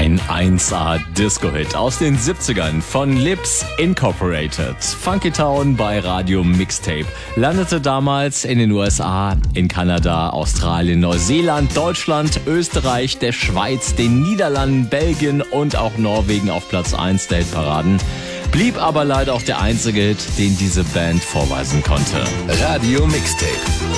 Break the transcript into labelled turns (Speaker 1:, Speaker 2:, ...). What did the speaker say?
Speaker 1: Ein 1A-Disco-Hit aus den 70ern von Lips Incorporated. Funky Town bei Radio Mixtape. Landete damals in den USA, in Kanada, Australien, Neuseeland, Deutschland, Österreich, der Schweiz, den Niederlanden, Belgien und auch Norwegen auf Platz 1 der Hitparaden. Blieb aber leider auch der einzige Hit, den diese Band vorweisen konnte.
Speaker 2: Radio Mixtape.